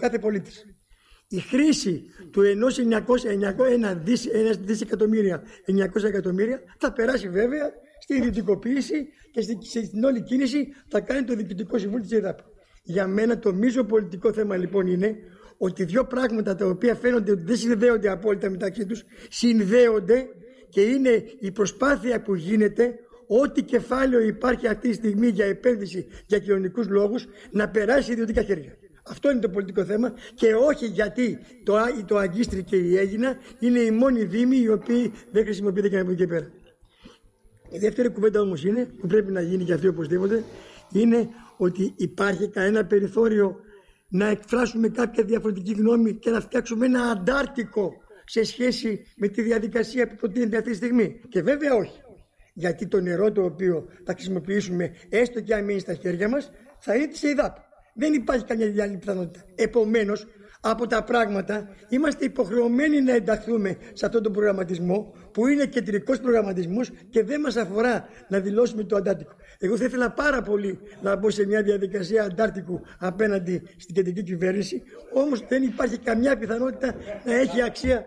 κάθε πολίτης. Η χρήση του 1 δισεκατομμύρια, 900 εκατομμύρια θα περάσει βέβαια στην ιδιωτικοποίηση και στην όλη κίνηση θα κάνει το Διοικητικό Συμβούλιο της ΕΔΑΠ. Για μένα το μείζο πολιτικό θέμα λοιπόν είναι ότι δύο πράγματα τα οποία φαίνονται ότι δεν συνδέονται απόλυτα μεταξύ τους, συνδέονται και είναι η προσπάθεια που γίνεται ό,τι κεφάλαιο υπάρχει αυτή τη στιγμή για επένδυση για κοινωνικούς λόγους να περάσει σε ιδιωτικά χέρια. Αυτό είναι το πολιτικό θέμα και όχι γιατί το Αγκίστρι και η Αίγινα είναι οι μόνοι δήμοι οι οποίοι δεν χρησιμοποιείται και από εκεί και πέρα. Η δεύτερη κουβέντα όμως είναι, που πρέπει να γίνει και αυτή οπωσδήποτε, είναι ότι υπάρχει κανένα περιθώριο να εκφράσουμε κάποια διαφορετική γνώμη και να φτιάξουμε ένα αντάρτικο σε σχέση με τη διαδικασία που προτείνεται αυτή τη στιγμή. Και βέβαια όχι. Γιατί το νερό το οποίο θα χρησιμοποιήσουμε, έστω και αν μείνει στα χέρια μας, θα είναι της ΕΙΔΑΠ. Δεν υπάρχει καμιά άλλη πιθανότητα. Επομένως, από τα πράγματα είμαστε υποχρεωμένοι να ενταχθούμε σε αυτόν τον προγραμματισμό που είναι κεντρικός προγραμματισμός και δεν μας αφορά να δηλώσουμε το αντάρτικο. Εγώ θα ήθελα πάρα πολύ να μπω σε μια διαδικασία αντάρτικου απέναντι στην κεντρική κυβέρνηση, όμως δεν υπάρχει καμιά πιθανότητα να έχει αξία.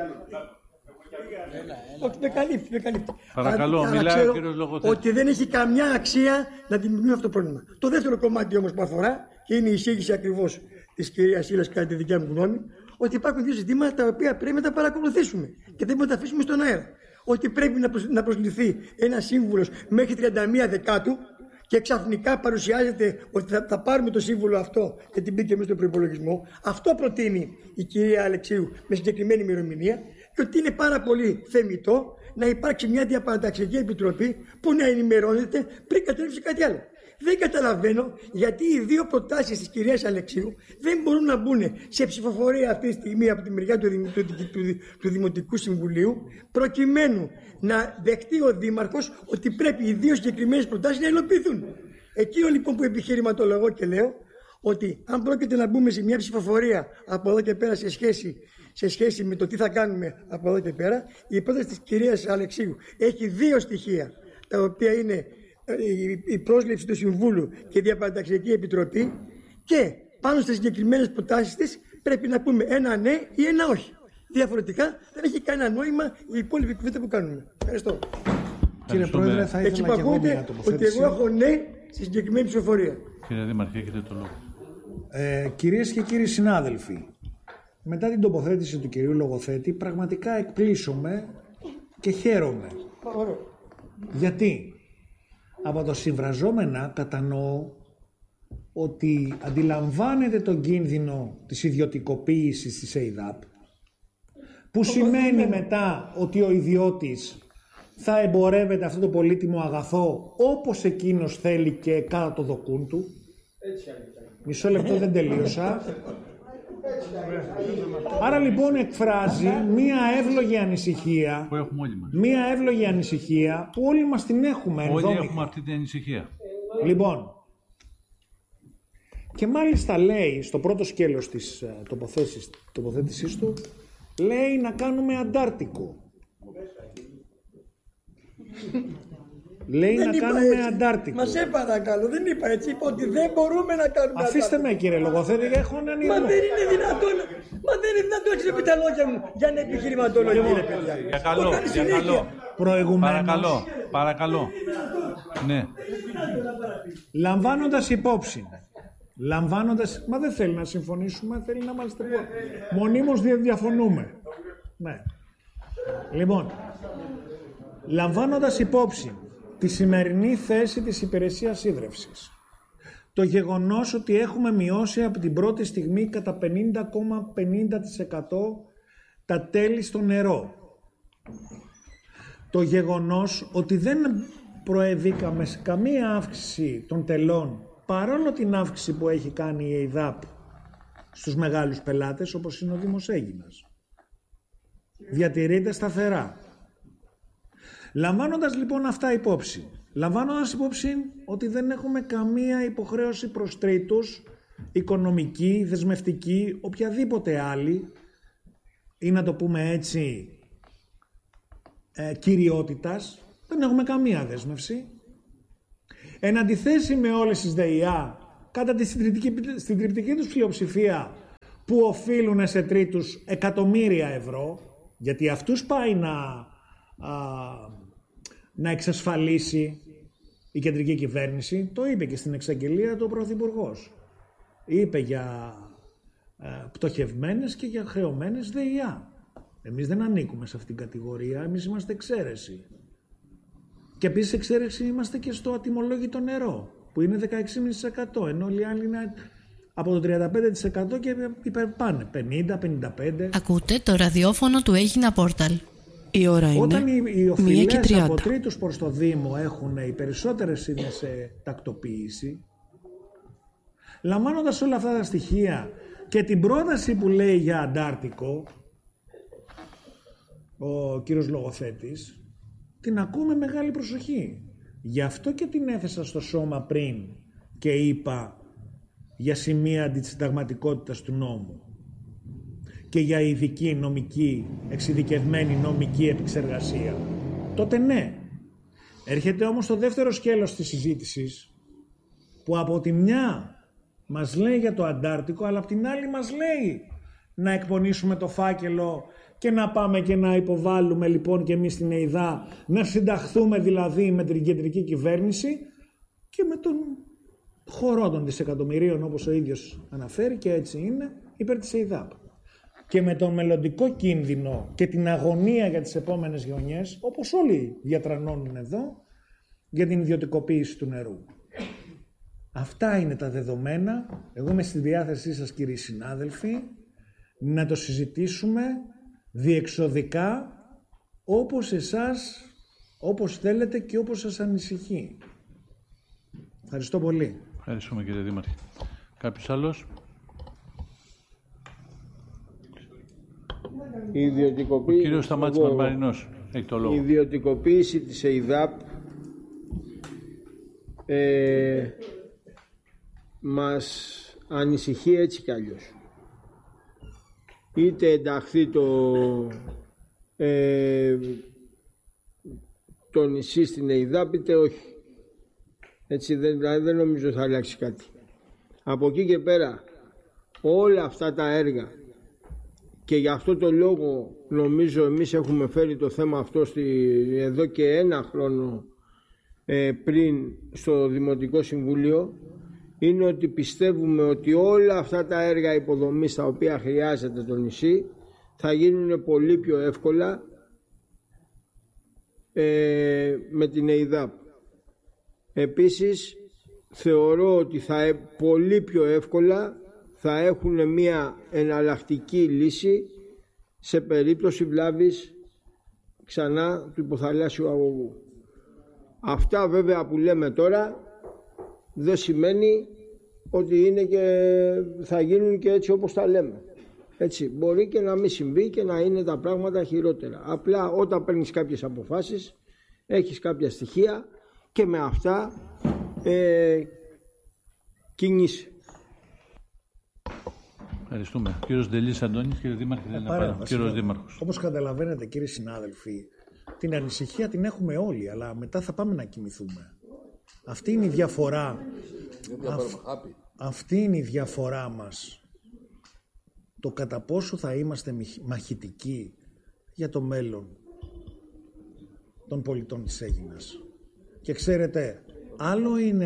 Όχι, με καλύπτει. Παρακαλώ, μιλάει ο κύριος Λογοθέτης. Ότι δεν έχει καμιά αξία να δημιουργήσουμε αυτό το πρόβλημα. Το δεύτερο κομμάτι όμως που αφορά, και είναι η εισήγηση ακριβώς της κυρίας Ήλας κατά τη δικιά μου γνώμη, ότι υπάρχουν δύο ζητήματα τα οποία πρέπει να τα παρακολουθήσουμε και δεν μπορούμε να τα αφήσουμε στον αέρα. Ότι πρέπει να προσληφθεί ένας σύμβουλος μέχρι 31 Δεκάτου και ξαφνικά παρουσιάζεται ότι θα πάρουμε το σύμβουλο αυτό και την μπήκε μέσα στον προϋπολογισμό. Αυτό προτείνει η κυρία Αλεξίου με συγκεκριμένη ημερομηνία. Και ότι είναι πάρα πολύ θεμιτό να υπάρξει μια διαπαραταξιακή επιτροπή που να ενημερώνεται πριν κατέβει κάτι άλλο. Δεν καταλαβαίνω γιατί οι δύο προτάσεις της κυρίας Αλεξίου δεν μπορούν να μπουν σε ψηφοφορία αυτή τη στιγμή από τη μεριά του Δημοτικού Συμβουλίου, προκειμένου να δεχτεί ο Δήμαρχος ότι πρέπει οι δύο συγκεκριμένες προτάσεις να υλοποιηθούν. Εκείνο λοιπόν που επιχειρηματολογώ και λέω ότι αν πρόκειται να μπούμε σε μια ψηφοφορία από εδώ και πέρα σε σχέση με το τι θα κάνουμε από εδώ και πέρα, η πρόταση της κυρίας Αλεξίου έχει δύο στοιχεία, τα οποία είναι η πρόσληψη του Συμβούλου και η Διαπαραταξιακή Επιτροπή, και πάνω στις συγκεκριμένες προτάσεις της πρέπει να πούμε ένα ναι ή ένα όχι. Διαφορετικά δεν έχει κανένα νόημα η υπόλοιπη κουβέντα που κάνουμε. Ευχαριστώ. Κύριε Πρόεδρε, θα ήθελα και εγώ μια τοποθέτηση. Ότι εγώ έχω ναι στη συγκεκριμένη ψηφοφορία. Κύριε Δήμαρχε, έχετε το λόγο. Κυρίες και κύριοι συνάδελφοι, μετά την τοποθέτηση του κυρίου Λογοθέτη, πραγματικά εκπλήσωμαι και χαίρομαι. Γιατί από το συμφραζόμενα κατανοώ ότι αντιλαμβάνεται τον κίνδυνο της ιδιωτικοποίησης της ΕΙΔΑΠ, που σημαίνει μετά ότι ο ιδιώτης θα εμπορεύεται αυτό το πολύτιμο αγαθό όπως εκείνος θέλει και κάτω το δοκούν του. Μισό λεπτό, δεν τελείωσα. Άρα λοιπόν εκφράζει μία εύλογη ανησυχία, μία εύλογη ανησυχία που όλοι μας την έχουμε. Όλοι έχουμε αυτή την ανησυχία. Λοιπόν, και μάλιστα λέει στο πρώτο σκέλος της τοποθέτησής του, λέει να κάνουμε αντάρτικο. Λέει δεν να κάνουμε έτσι. Αντάρτικο. Μα σε παρακαλώ, δεν είπα έτσι. Είπα ότι δεν μπορούμε να κάνουμε Αφήστε αντάρτικο. με κύριε Λογοθέτη, έχω έναν ήρμο. Μα δεν είναι δυνατόν. Μα δεν είναι δυνατόν έτσι με τα λόγια μου για να επιχειρηματολογεί, ρε παιδιά. Για καλό, για καλό. Προηγουμένως. Παρακαλώ. Ναι. Λαμβάνοντας υπόψη. Μα δεν θέλει να συμφωνήσουμε, θέλει να είμαστε μονίμως διαφωνούμε. Ναι. Λοιπόν, λαμβάνοντας υπόψη τη σημερινή θέση της υπηρεσίας ίδρευσης, το γεγονός ότι έχουμε μειώσει από την πρώτη στιγμή κατά 50,50% τα τέλη στο νερό, το γεγονός ότι δεν προεβήκαμε σε καμία αύξηση των τελών παρόλο την αύξηση που έχει κάνει η ΕΙΔΑΠ στους μεγάλους πελάτες όπως είναι ο Δήμος Αίγινας, διατηρείται σταθερά. Λαμβάνοντας λοιπόν αυτά υπόψη, λαμβάνοντας υπόψη ότι δεν έχουμε καμία υποχρέωση προς τρίτους, οικονομική, δεσμευτική, οποιαδήποτε άλλη, ή να το πούμε έτσι, κυριότητας, δεν έχουμε καμία δέσμευση. Εν αντιθέσει με όλες τις ΔΕΙΑ, κατά τη συντριπτική τους πλειοψηφία, που οφείλουν σε τρίτους εκατομμύρια ευρώ, γιατί αυτούς πάει να εξασφαλίσει η κεντρική κυβέρνηση. Το είπε και στην εξαγγελία του Πρωθυπουργός. Είπε για πτωχευμένες και για χρεωμένες ΔΕΙΑ. Εμείς δεν ανήκουμε σε αυτήν την κατηγορία, εμείς είμαστε εξαίρεση. Και επίσης εξαίρεση είμαστε και στο ατιμολόγητο νερό, που είναι 16,5%, ενώ όλοι οι άλλοι είναι από το 35% και υπερπάνε, 50-55%. Ακούτε το ραδιόφωνο του Έγινα Πόρταλ. Η ώρα είναι Όταν οι οφειλές από τρίτους προς το Δήμο έχουν, οι περισσότερες είναι σε τακτοποίηση, λαμβάνοντας όλα αυτά τα στοιχεία και την πρόταση που λέει για Αντάρτικο ο κύριος Λογοθέτης, την ακούμε μεγάλη προσοχή. Γι' αυτό και την έθεσα στο σώμα πριν και είπα για σημεία αντισυνταγματικότητας του νόμου και για ειδική νομική, εξειδικευμένη νομική επεξεργασία. Τότε ναι. Έρχεται όμως το δεύτερο σκέλος της συζήτησης, που από τη μια μας λέει για το Αντάρτικο, αλλά από την άλλη μας λέει να εκπονήσουμε το φάκελο και να πάμε και να υποβάλουμε λοιπόν και εμείς στην ΕΙΔΑ, να συνταχθούμε δηλαδή με την κεντρική κυβέρνηση και με τον χορό των δισεκατομμυρίων, όπως ο ίδιος αναφέρει, και έτσι είναι, υπέρ της ΕΙΔΑΠ. Και με τον μελλοντικό κίνδυνο και την αγωνία για τις επόμενες γενιές, όπως όλοι διατρανώνουν εδώ, για την ιδιωτικοποίηση του νερού. Αυτά είναι τα δεδομένα. Εγώ είμαι στη διάθεσή σας, κύριοι συνάδελφοι, να το συζητήσουμε διεξοδικά, όπως εσάς, όπως θέλετε και όπως σας ανησυχεί. Ευχαριστώ πολύ. Ευχαριστούμε, κύριε Δήμαρχε. Κάποιος άλλος? Ο κύριος Σταμάτης Μαρμαρινός έχει το λόγο. Η ιδιωτικοποίηση της ΕΙΔΑΠ μας ανησυχεί έτσι κι αλλιώς. Είτε ενταχθεί το νησί στην ΕΙΔΑΠ είτε όχι. Έτσι δεν νομίζω θα αλλάξει κάτι. Από εκεί και πέρα όλα αυτά τα έργα, και γι' αυτό το λόγο νομίζω εμείς έχουμε φέρει το θέμα αυτό εδώ και ένα χρόνο πριν στο Δημοτικό Συμβούλιο, είναι ότι πιστεύουμε ότι όλα αυτά τα έργα υποδομής τα οποία χρειάζεται το νησί θα γίνουν πολύ πιο εύκολα με την ΕΙΔΑΠ. Επίσης θεωρώ ότι πολύ πιο εύκολα θα έχουν μια εναλλακτική λύση σε περίπτωση βλάβης ξανά του υποθαλάσσιου αγωγού. Αυτά βέβαια που λέμε τώρα δεν σημαίνει ότι είναι θα γίνουν και έτσι όπως τα λέμε. Έτσι, μπορεί και να μην συμβεί και να είναι τα πράγματα χειρότερα. Απλά όταν παίρνεις κάποιες αποφάσεις έχεις κάποια στοιχεία και με αυτά κινείσαι. Ευχαριστούμε. Κύριος Ντελής Αντώνης, κύριε Δήμαρχε, κύριος Δήμαρχος. Όπως καταλαβαίνετε, κύριοι συνάδελφοι, την ανησυχία την έχουμε όλοι, αλλά μετά θα πάμε να κοιμηθούμε. Αυτή είναι η διαφορά. Αυτή είναι η διαφορά μας. Το κατά πόσο θα είμαστε μαχητικοί για το μέλλον των πολιτών της Αίγινας. Και ξέρετε, άλλο είναι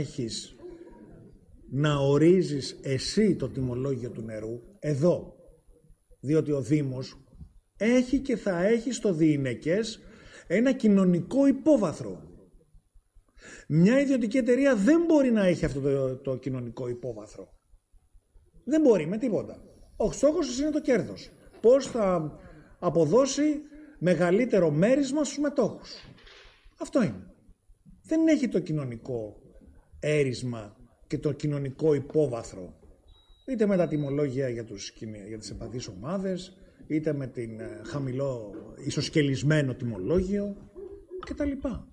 να ορίζεις εσύ το τιμολόγιο του νερού εδώ, διότι ο Δήμος έχει και θα έχει στο διηνεκές ένα κοινωνικό υπόβαθρο. Μια ιδιωτική εταιρεία δεν μπορεί να έχει αυτό το κοινωνικό υπόβαθρο. Δεν μπορεί με τίποτα. Ο στόχος είναι το κέρδος. Πώς θα αποδώσει μεγαλύτερο μέρισμα στους μετόχους. Αυτό είναι. Δεν έχει το κοινωνικό έρισμα και το κοινωνικό υπόβαθρο, είτε με τα τιμολόγια για τις ευπαθείς ομάδες, είτε με την χαμηλό ισοσκελισμένο τιμολόγιο κτλ.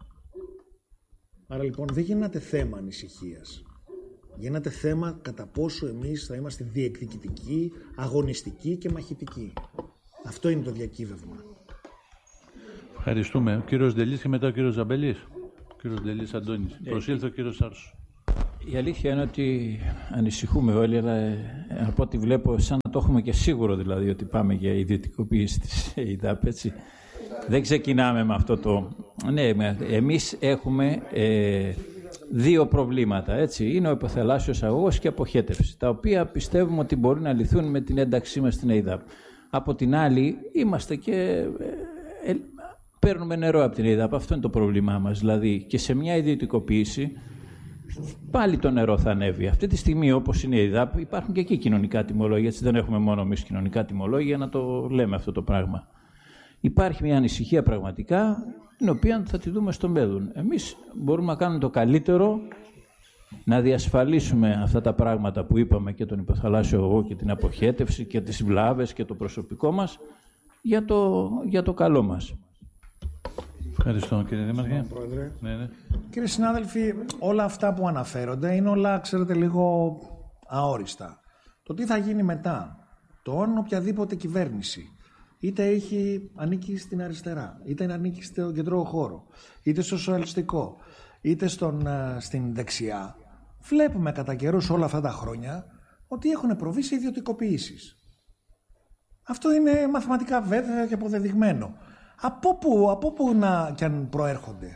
Άρα λοιπόν δεν γίνεται θέμα ανησυχίας. Γίνεται θέμα κατά πόσο εμείς θα είμαστε διεκδικητικοί, αγωνιστικοί και μαχητικοί. Αυτό είναι το διακύβευμα. Ευχαριστούμε. Ο κύριος Ντελής και μετά ο κύριος Ζαμπελής. Ο κύριος Ντελής Αντώνης. Προσήλθε ο κύριος Σάρσου. Η αλήθεια είναι ότι ανησυχούμε όλοι, αλλά από ό,τι βλέπω, σαν να το έχουμε και σίγουρο δηλαδή ότι πάμε για ιδιωτικοποίηση της ΕΙΔΑΠ, έτσι. Δεν ξεκινάμε με αυτό το... Ναι, εμείς έχουμε δύο προβλήματα, έτσι. Είναι ο υποθαλάσσιος αγωγός και η αποχέτευση, τα οποία πιστεύουμε ότι μπορούν να λυθούν με την ένταξή μας στην ΕΙΔΑΠ. Από την άλλη, είμαστε και... παίρνουμε νερό από την ΕΙΔΑΠ, αυτό είναι το πρόβλημά μας. Δηλαδή, και σε μια ιδιωτικοποίηση, πάλι το νερό θα ανέβει. Αυτή τη στιγμή, όπως είναι η ΕΙΔΑΠ, υπάρχουν και εκεί κοινωνικά τιμολόγια, έτσι δεν έχουμε μόνο εμείς κοινωνικά τιμολόγια να το λέμε αυτό το πράγμα. Υπάρχει μια ανησυχία πραγματικά, την οποία θα τη δούμε στο μέλλον. Εμείς μπορούμε να κάνουμε το καλύτερο, να διασφαλίσουμε αυτά τα πράγματα που είπαμε και τον υποθαλάσσιο αγωγό και την αποχέτευση και τις βλάβες και το προσωπικό μας για το καλό μας. Ευχαριστώ, κύριε Δήμαρχε. Ναι. Κύριε συνάδελφοι, όλα αυτά που αναφέρονται είναι όλα, ξέρετε, λίγο αόριστα. Το τι θα γίνει μετά, το αν οποιαδήποτε κυβέρνηση, είτε ανήκει στην αριστερά, είτε ανήκει στο κεντρικό χώρο, είτε στο σοσιαλιστικό, είτε στην δεξιά, βλέπουμε κατά καιρούς όλα αυτά τα χρόνια ότι έχουν προβεί σε ιδιωτικοποιήσεις. Αυτό είναι μαθηματικά βέβαιο και αποδεδειγμένο. Από πού να κι αν προέρχονται.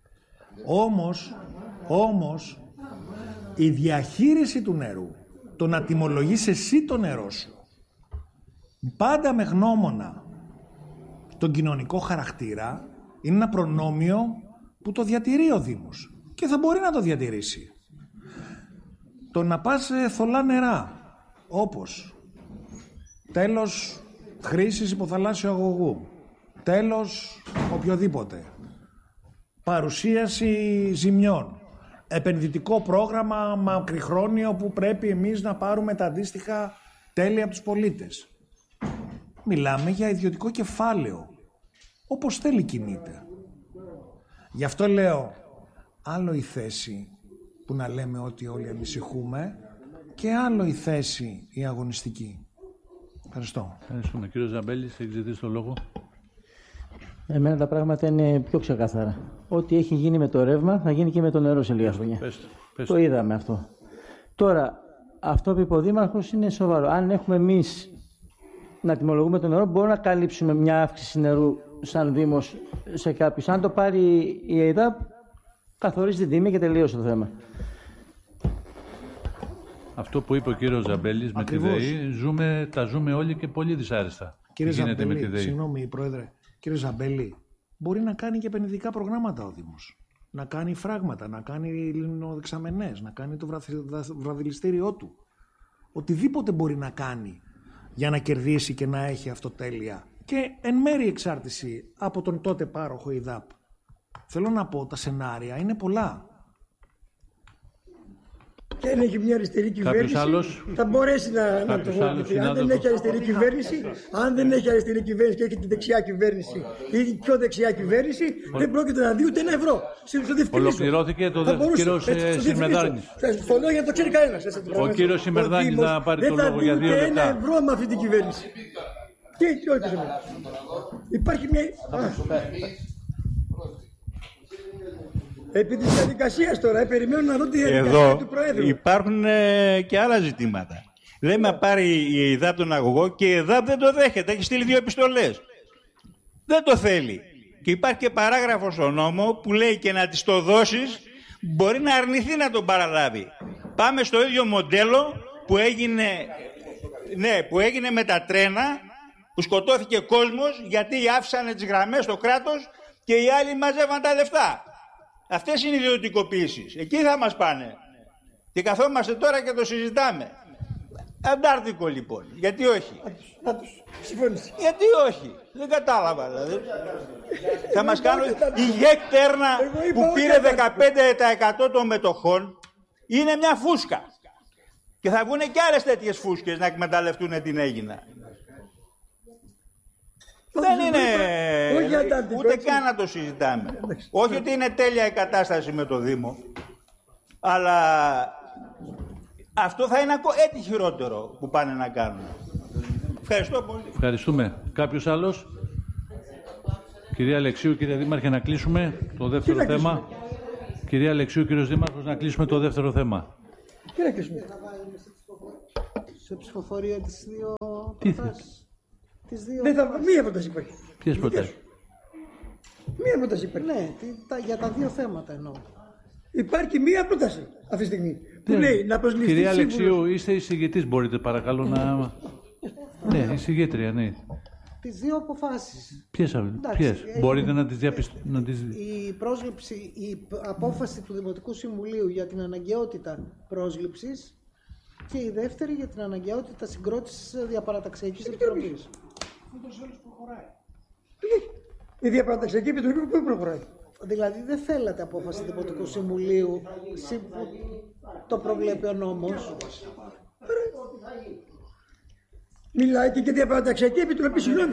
Όμως, η διαχείριση του νερού, το να τιμολογείς εσύ το νερό σου, πάντα με γνώμονα τον κοινωνικό χαρακτήρα, είναι ένα προνόμιο που το διατηρεί ο Δήμος και θα μπορεί να το διατηρήσει. Το να πας σε θολά νερά, όπως τέλος χρήσης υποθαλάσσιου αγωγού, τέλος οποιοδήποτε, παρουσίαση ζημιών, επενδυτικό πρόγραμμα μακριχρόνιο που πρέπει εμείς να πάρουμε τα αντίστοιχα τέλη από τους πολίτες. Μιλάμε για ιδιωτικό κεφάλαιο, όπως θέλει κινείται. Γι' αυτό λέω, άλλο η θέση που να λέμε ότι όλοι ανησυχούμε και άλλο η θέση η αγωνιστική. Ευχαριστώ. Ευχαριστούμε. Κύριο Ζαμπέλης, έχει ζητήσει το λόγο. Εμένα τα πράγματα είναι πιο ξεκάθαρα. Ό,τι έχει γίνει με το ρεύμα θα γίνει και με το νερό σε λίγα χρόνια. Το είδαμε αυτό. Τώρα, αυτό που είπε ο Δήμαρχος είναι σοβαρό. Αν έχουμε εμείς να τιμολογούμε το νερό, μπορούμε να καλύψουμε μια αύξηση νερού σαν Δήμος σε κάποιους. Αν το πάρει η ΕΙΔΑΠ, καθορίζει την τιμή και τελείωσε το θέμα. Αυτό που είπε ο κύριος Ζαμπέλης με τη ΔΕΗ, τα ζούμε όλοι και πολύ δυσάρεστα. Κύριε Ζαμπέλη, συγγνώμη Πρόεδρε, κύριε Ζαμπέλη, μπορεί να κάνει και επενδυτικά προγράμματα ο Δήμος. Να κάνει φράγματα, να κάνει λινοδεξαμενές, να κάνει το βραδιλιστήριό του. Οτιδήποτε μπορεί να κάνει για να κερδίσει και να έχει αυτοτέλεια. Και εν μέρει εξάρτηση από τον τότε πάροχο ΕΙΔΑΠ. Θέλω να πω, τα σενάρια είναι πολλά. Και αν έχει μια αριστερή κυβέρνηση, θα μπορέσει να το βοηθήσει. Αν δεν έχει αριστερή κυβέρνηση, και έχει τη δεξιά κυβέρνηση ή πιο δεξιά κυβέρνηση, δεν πρόκειται να δει ούτε ένα ευρώ. Ολοκληρώθηκε το κύριο Σιμερδάνης. Στο λέω για να το ξέρει κανένας. Ο κύριος Σιμερδάνης να πάρει το λόγο για 2 λεπτά. Δεν θα δει ούτε ένα ευρώ με αυτή την κυβέρνηση. Και όχι. Υπάρχει μια... Επί της διαδικασίας τώρα, περιμένω να δω τη διαδικασία του Προέδρου. Υπάρχουν και άλλα ζητήματα. Λέμε να πάρει η ΕΙΔΑΠ τον αγωγό και η ΕΙΔΑΠ δεν το δέχεται. Έχει στείλει 2 επιστολές. Δεν το θέλει. Και υπάρχει και παράγραφος στο νόμο που λέει και να της το δώσεις μπορεί να αρνηθεί να τον παραλάβει. Πάμε στο ίδιο μοντέλο που έγινε με τα τρένα, που σκοτώθηκε κόσμος γιατί άφησαν τις γραμμές στο κράτος και οι άλλοι μαζεύαν τα λεφτά. Αυτές είναι οι ιδιωτικοποιήσεις. Εκεί θα μας πάνε. Και καθόμαστε τώρα και το συζητάμε. Αντάρτικο λοιπόν. Γιατί όχι. Γιατί όχι. Δεν κατάλαβα δηλαδή. Θα μας κάνουν η ΓΕΚ Τέρνα που πήρε 15% των μετοχών είναι μια φούσκα. Και θα βγουν και άλλες τέτοιες φούσκες να εκμεταλλευτούν την Αίγινα. Δεν είναι ούτε καν να το συζητάμε. Όχι ότι είναι τέλεια η κατάσταση με το Δήμο, αλλά αυτό θα είναι έτσι χειρότερο που πάνε να κάνουν. Ευχαριστώ πολύ. Ευχαριστούμε. Κάποιος άλλος? Κυρία Αλεξίου, κύριε Δήμαρχε, να κλείσουμε το δεύτερο θέμα. Κυρία Αλεξίου, κύριος Δήμαρχος, να κλείσουμε το δεύτερο θέμα. Σε ψηφοφορία τις δύο προτάσεις. Μία πρόταση υπάρχει. Ποιες προτάσεις? Μία πρόταση υπάρχει. Ναι, για τα δύο θέματα εννοώ. Υπάρχει μία πρόταση αυτή τη στιγμή που λέει να προσληφθεί. Κυρία Αλεξίου, είστε εισηγητής, μπορείτε παρακαλώ να... Ναι, εισηγήτρια, ναι. Τις δύο αποφάσεις. Ποιες? Μπορείτε να τις Η πρόσληψη, η απόφαση του Δημοτικού Συμβουλίου για την αναγκαιότητα πρόσληψης και η δεύτερη για την αναγκαιότητα συγκρότησης διαπαραταξιακής επιτροπής. Η διαπαραταξιακή επιτροπή πού προχωράει? Δηλαδή δεν θέλατε απόφαση Δημοτικού Συμβουλίου, το προβλέπει ο νόμος. Μιλάει και για διαπαραταξιακή επιτροπή, συγγνώμη.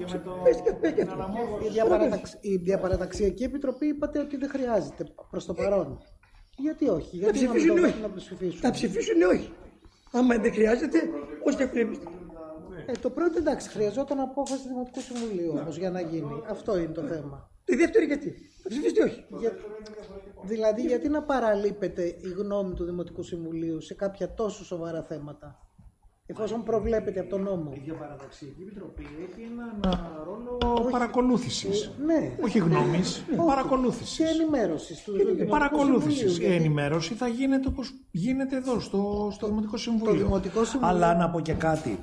Η διαπαραταξιακή επιτροπή είπατε ότι δεν χρειάζεται προς το παρόν. Γιατί όχι? Θα ψηφίσουν όχι. Θα ψηφίσουν όχι. Άμα δεν χρειάζεται, ως και πρέπει. Το πρώτο εντάξει, χρειαζόταν απόφαση του Δημοτικού Συμβουλίου όμως για να γίνει. Αυτό είναι το θέμα. Το δεύτερο γιατί? Θα ψηφίσετε όχι. Δηλαδή γιατί να παραλείπεται η γνώμη του Δημοτικού Συμβουλίου σε κάποια τόσο σοβαρά θέματα, εφόσον προβλέπεται από τον νόμο? Η Διαπαραταξιακή Επιτροπή έχει ένα ρόλο παρακολούθησης. Ναι. Όχι γνώμης, παρακολούθησης. Και ενημέρωσης του Δημοτικού παρακολούθησης. Η ενημέρωση θα γίνεται όπως γίνεται εδώ, στο Δημοτικό Συμβούλιο. Αλλά να πω και κάτι.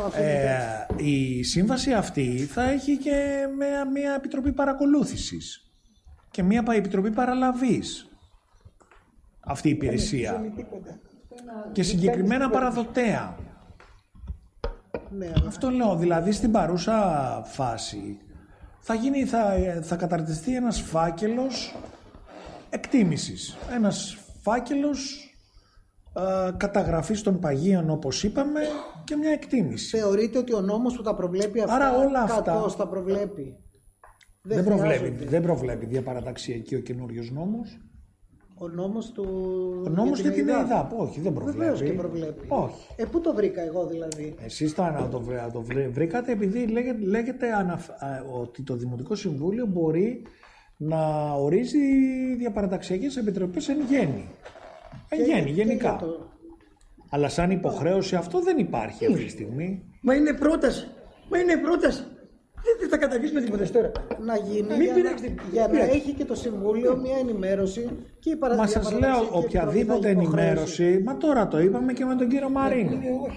Η σύμβαση αυτή θα έχει και μια επιτροπή παρακολούθησης και μια επιτροπή παραλαβής αυτή η υπηρεσία. Και συγκεκριμένα παραδοτέα. Ναι, αυτό λέω, δηλαδή στην παρούσα φάση θα καταρτιστεί ένας φάκελος εκτίμησης, ένας φάκελος καταγραφής των παγίων όπως είπαμε και μια εκτίμηση. Θεωρείτε ότι ο νόμος που τα προβλέπει αυτά, άρα όλα αυτά τα προβλέπει? Δεν προβλέπει διαπαραταξιακή ο καινούριος νόμος. Ο νόμος για την ΕΙΔΑΠ, όχι, δεν προβλέπει. Βεβαίως και προβλέπει. Όχι. Πού το βρήκα εγώ δηλαδή? Εσείς το βρήκατε επειδή λέγεται ότι το Δημοτικό Συμβούλιο μπορεί να ορίζει διαπαραταξιακές επιτροπές εν γέννη. Γενικά. Αλλά σαν υποχρέωση αυτό δεν υπάρχει αυτή τη στιγμή. Μα είναι πρόταση. Δεν θα καταργήσουμε τίποτα τώρα. Να γίνει για να έχει και το Συμβούλιο μια ενημέρωση και η παραδείγμα. Μα σας λέω, οποιαδήποτε ενημέρωση, μα τώρα το είπαμε και με τον κύριο Μαρίνο.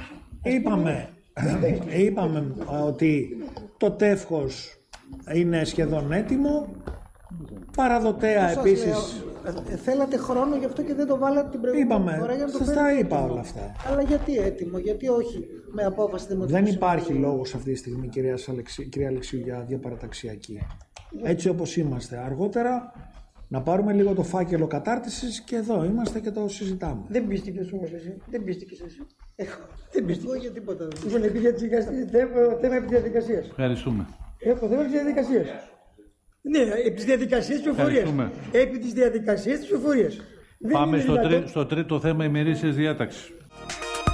Είπαμε ότι το τεύχος είναι σχεδόν έτοιμο, παραδοτέα επίσης. Θέλατε χρόνο γι' αυτό και δεν το βάλατε την προηγούμενη φορά για να το σας τα είπα όλα αυτά. Αλλά γιατί έτοιμο, γιατί όχι με απόφαση Δημοτικού? Δεν υπάρχει λόγος αυτή τη στιγμή, κυρία Αλεξίου, για διαπαραταξιακή. Έτσι όπως είμαστε. Αργότερα να πάρουμε λίγο το φάκελο κατάρτισης και εδώ είμαστε και το συζητάμε. Δεν πίστηκες όμως εσύ. Δεν πίστηκες εσύ. Δεν πίστηκες για τίποτα. Λοιπόν, θέμα επί διαδικασίας. Ευχαριστούμε. Έχω θέμα επί διαδικασίας. Ναι, επί της διαδικασίας της ψηφοφορίας. Επί της διαδικασίας της ψηφοφορίας. Πάμε στο τρίτο θέμα ημερήσιας διάταξης.